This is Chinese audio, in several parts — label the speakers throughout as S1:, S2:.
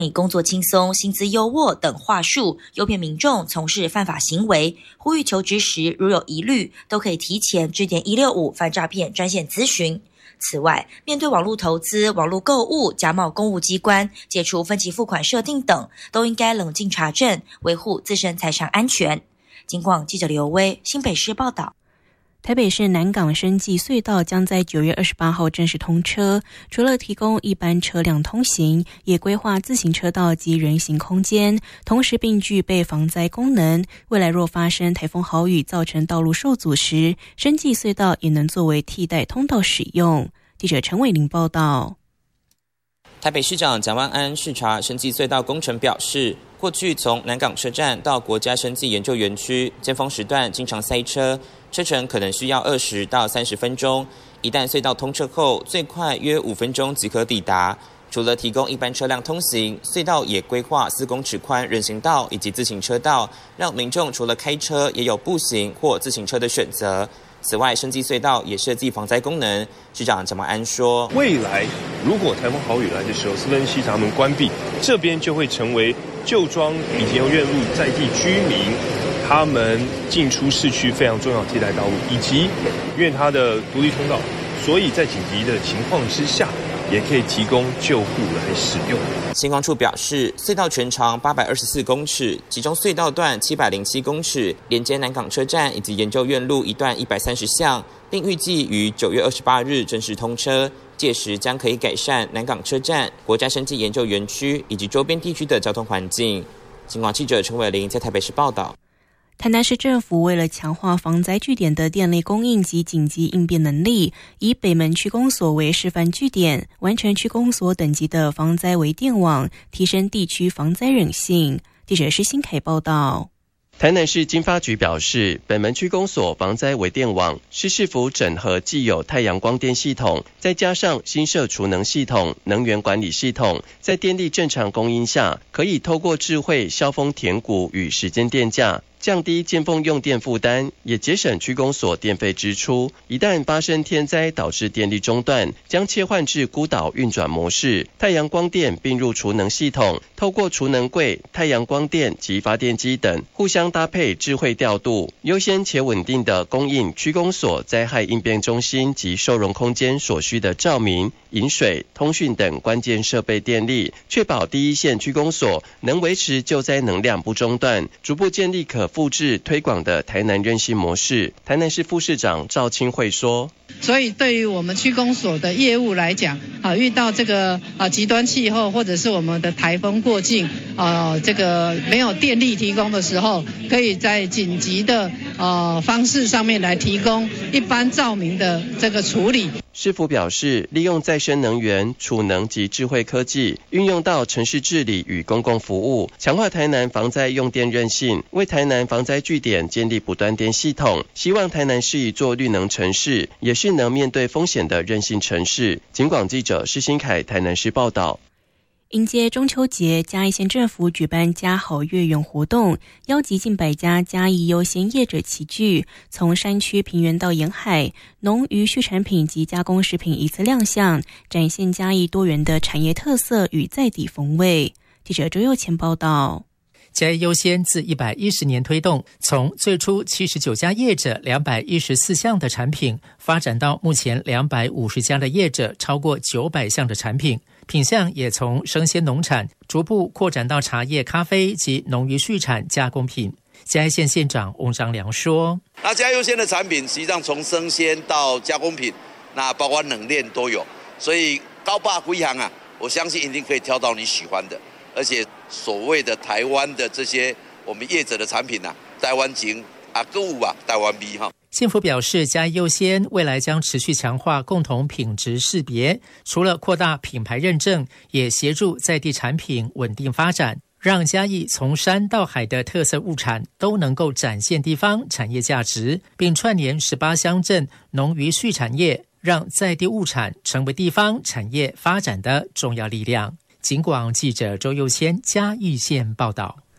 S1: 以工作轻松、薪资优渥等话术诱骗民众从事犯法行为，呼吁求职时如有疑虑，都可以提前致电165反诈骗专线咨询。此外，面对网络投资、网络购物、假冒公务机关、解除分期付款设定等，都应该冷静查证，维护自身财产安全。警广记者刘威，新北市报道。
S2: 台北市南港生技隧道将在9月28号正式通车，除了提供一般车辆通行，也规划自行车道及人行空间，同时并具备防灾功能。未来若发生台风豪雨造成道路受阻时，生技隧道也能作为替代通道使用。记者陈伟玲报道。
S3: 台北市长蒋万安视察生技隧道工程表示，过去从南港车站到国家生技研究园区，尖峰时段经常塞车，车程可能需要20到30分钟。一旦隧道通车后，最快约5分钟即可抵达。除了提供一般车辆通行，隧道也规划4公尺宽人行道以及自行车道，让民众除了开车，也有步行或自行车的选择。此外，生技隧道也设计防灾功能。市长蒋万安说，
S4: 未来如果台风豪雨来的时候，四分西闸门关闭，这边就会成为旧庄以及院路在地居民他们进出市区非常重要的替代道路，以及因为它的独立通道，所以在紧急的情况之下，也可以提供救护来使用。
S3: 新光处表示，隧道全长824公尺，其中隧道段707公尺，连接南港车站以及研究院路一段130巷，并预计于9月28日正式通车。届时将可以改善南港车站、国家生技研究园区以及周边地区的交通环境。警广记者陈伟玲在台北市报道。
S2: 台南市政府为了强化防灾据点的电力供应及紧急应变能力，以北门区公所为示范据点，完成区公所等级的防灾微电网，提升地区防灾韧性。记者施新凯报道。
S5: 台南市经发局表示，北门区公所防灾微电网是市府整合既有太阳光电系统，再加上新设储能系统、能源管理系统，在电力正常供应下，可以透过智慧消峰填谷与时间电价，降低尖峰用电负担，也节省区公所电费支出。一旦发生天灾导致电力中断，将切换至孤岛运转模式，太阳光电并入储能系统，透过储能柜、太阳光电及发电机等互相搭配智慧调度，优先且稳定地供应区公所灾害应变中心及收容空间所需的照明、饮水、通讯等关键设备电力，确保第一线区公所能维持救灾能量不中断，逐步建立可复制推广的台南韧性模式。台南市副市长赵清慧说，
S6: 所以对于我们区公所的业务来讲，遇到这个极端气候或者是我们的台风过境，这个没有电力提供的时候，可以在紧急的方式上面来提供一般照明的这个处理。
S5: 市府表示，利用再生能源、储能及智慧科技，运用到城市治理与公共服务，强化台南防灾用电韧性，为台南防灾据点建立补断电系统，希望台南是一座绿能城市，也是能面对风险的韧性城市。警广记者施新凯台南市报道。
S2: 迎接中秋节，嘉义县政府举办嘉好月圆活动，邀集近100家嘉义优先业者齐聚，从山区平原到沿海，农渔畜产品及加工食品一次亮相，展现嘉义多元的产业特色与在地风味。记者周佑前报道。
S7: 嘉义优先自110年推动，从最初79家业者214项的产品，发展到目前250家的业者超过900项的产品，品项也从生鲜农产逐步扩展到茶叶、咖啡及农渔畜产加工品。嘉义县县长翁章良说，
S8: 那嘉义优先的产品实际上从生鲜到加工品，那包括冷链都有，所以高霸归行我相信一定可以挑到你喜欢的。而且所谓的台湾的这些我们业者的产品台湾情购物台湾味
S7: 县府表示，嘉义优先未来将持续强化共同品质识别，除了扩大品牌认证，也协助在地产品稳定发展，让嘉义从山到海的特色物产都能够展现地方产业价值，并串联18乡镇农渔畜产业，让在地物产成为地方产业发展的重要力量。警广记者周佑谦嘉义县报道。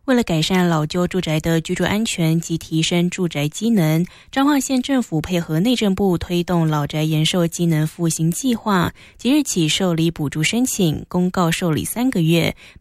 S2: 为了改善老旧住宅的居住安全及提升住宅机能，彰化县政府配合内政部推动老宅延寿机能复兴计划，即日起受理补助申请，公告受理3个月，